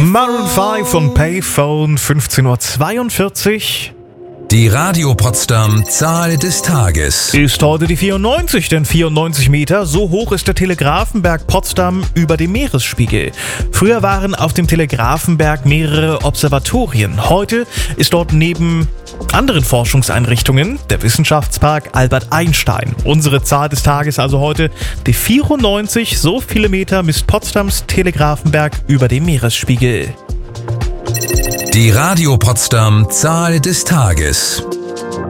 Maroon 5 von Payphone, 15:42 Uhr. Die Radio Potsdam Zahl des Tages. Ist heute die 94, denn 94 Meter, so hoch ist der Telegrafenberg Potsdam über dem Meeresspiegel. Früher waren auf dem Telegrafenberg mehrere Observatorien. Heute ist dort neben anderen Forschungseinrichtungen der Wissenschaftspark Albert Einstein. Unsere Zahl des Tages also heute die 94, so viele Meter misst Potsdams Telegrafenberg über dem Meeresspiegel. Die Radio Potsdam Zahl des Tages.